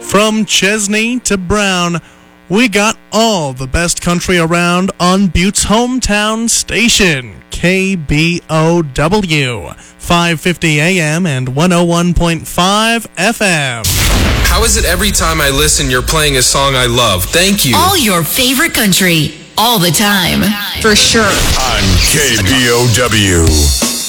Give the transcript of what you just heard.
From Chesney to Brown, we got all the best country around on Butte's hometown station, KBOW, 550 AM and 101.5 FM. How is it every time I listen you're playing a song I love? Thank you. All your favorite country, all the time. For sure. On KBOW.